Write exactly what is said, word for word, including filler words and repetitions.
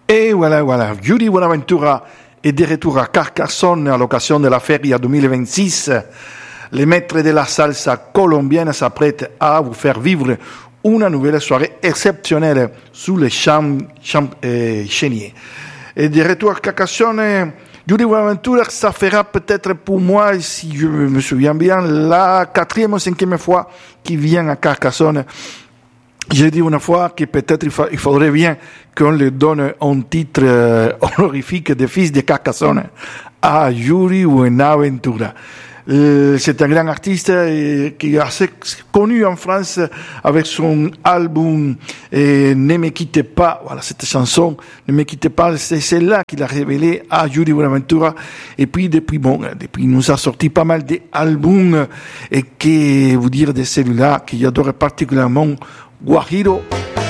Et voilà, voilà. Yuri Buenaventura est de retour à Carcassonne à l'occasion de la Feria deux mille vingt-six. Les maîtres de la salsa colombienne s'apprêtent à vous faire vivre une nouvelle soirée exceptionnelle sous les champs, champs euh, chéniers. Et de retour à Carcassonne, Yuri Buenaventura, ça fera peut-être pour moi, si je me souviens bien, la quatrième ou cinquième fois qu'il vient à Carcassonne. J'ai dit une fois que peut-être il, fa- il faudrait bien qu'on lui donne un titre euh, honorifique de fils de Carcassonne à Yuri Buenaventura. Euh, c'est un grand artiste euh, qui est assez connu en France avec son album euh, Ne me quittez pas. Voilà, cette chanson Ne me quittez pas, c'est celle-là qu'il a révélé à Yuri Buenaventura. Et puis depuis bon, depuis il nous a sorti pas mal d'albums et que vous dire de celui-là que j'adore particulièrement, Guajiro